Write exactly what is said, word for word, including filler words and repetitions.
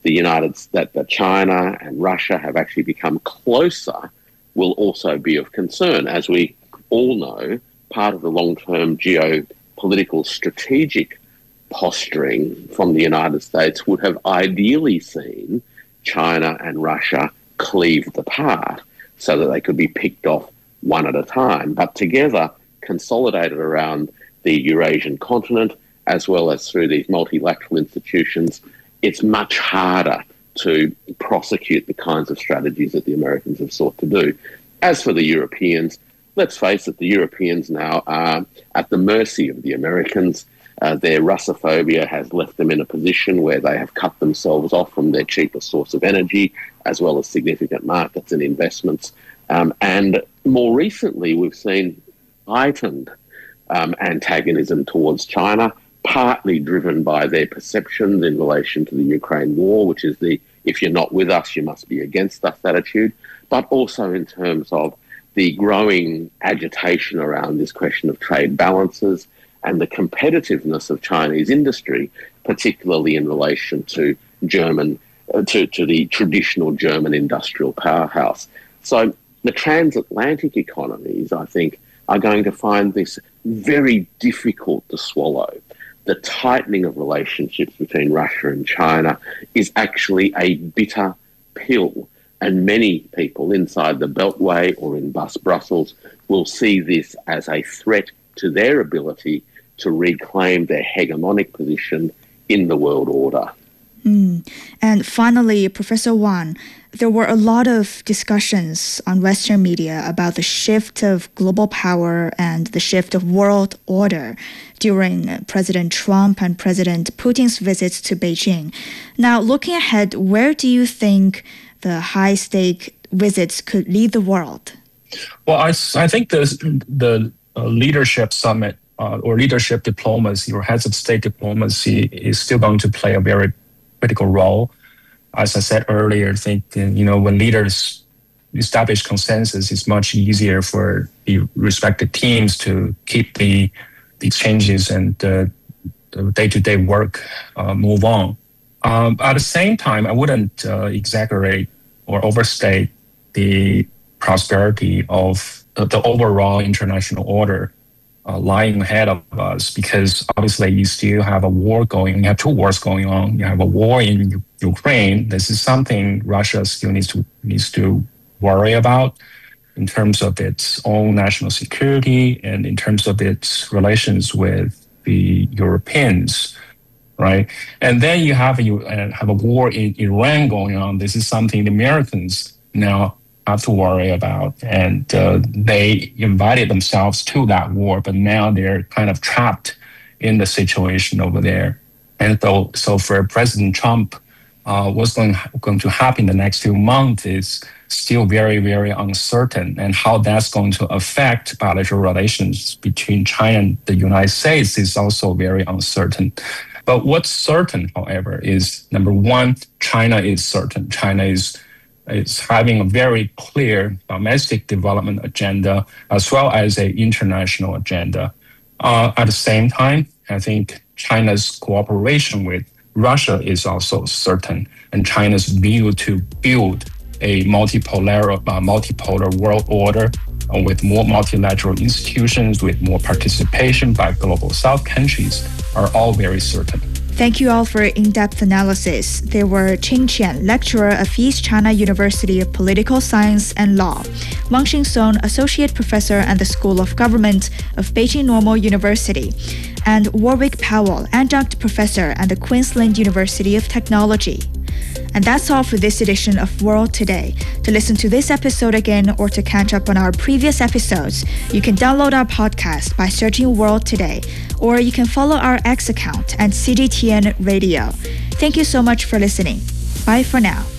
the United that, that China and Russia have actually become closer will also be of concern. As we all know, part of the long-term geopolitical strategic posturing from the United States would have ideally seen China and Russia cleaved apart so that they could be picked off one at a time, but together consolidated around the Eurasian continent as well as through these multilateral institutions. It's much harder to prosecute the kinds of strategies that the Americans have sought to do. As for the Europeans, let's face it, the Europeans now are at the mercy of the Americans. Uh, their Russophobia has left them in a position where they have cut themselves off from their cheapest source of energy, as well as significant markets and investments. Um, and more recently, we've seen heightened um, antagonism towards China, partly driven by their perceptions in relation to the Ukraine war, which is the if you're not with us, you must be against us attitude, but also in terms of the growing agitation around this question of trade balances and the competitiveness of Chinese industry, particularly in relation to German, uh, to, to the traditional German industrial powerhouse. So the transatlantic economies, I think, are going to find this very difficult to swallow. The tightening of relationships between Russia and China is actually a bitter pill. And many people inside the Beltway or in Brussels will see this as a threat to their ability to reclaim their hegemonic position in the world order. Mm. And finally, Professor Wang, there were a lot of discussions on Western media about the shift of global power and the shift of world order during President Trump and President Putin's visits to Beijing. Now, looking ahead, where do you think the high-stake visits could lead the world? Well, I, I think the, the uh, leadership summit uh, or leadership diplomacy or heads of state diplomacy is still going to play a very critical role. As I said earlier, I think, you know, when leaders establish consensus, it's much easier for the respective teams to keep the, the exchanges and uh, the day-to-day work uh, move on. Um, at the same time, I wouldn't uh, exaggerate or overstate the prosperity of uh, the overall international order uh, lying ahead of us, because obviously you still have a war going. You have two wars going on. You have a war in U- Ukraine. This is something Russia still needs to needs to worry about in terms of its own national security and in terms of its relations with the Europeans. Right, and then you have you uh, have a war in Iran going on. This is something the Americans now have to worry about, and uh, they invited themselves to that war, but now they're kind of trapped in the situation over there. And so, so for President Trump, uh, what's going going to happen in the next few months is still very, very uncertain, and how that's going to affect bilateral relations between China and the United States is also very uncertain. But what's certain, however, is number one, China is certain. China is, is having a very clear domestic development agenda as well as an international agenda. Uh, at the same time, I think China's cooperation with Russia is also certain, and China's view to build a multipolar, uh, multipolar world order uh, with more multilateral institutions, with more participation by global South countries are all very certain. Thank you all for in-depth analysis. They were Qing Qian, lecturer of East China University of Political Science and Law, Wang Xingsong, associate professor at the School of Government of Beijing Normal University, and Warwick Powell, adjunct professor at the Queensland University of Technology. And that's all for this edition of World Today. To listen to this episode again or to catch up on our previous episodes, you can download our podcast by searching World Today, or you can follow our X account at C G T N Radio. Thank you so much for listening. Bye for now.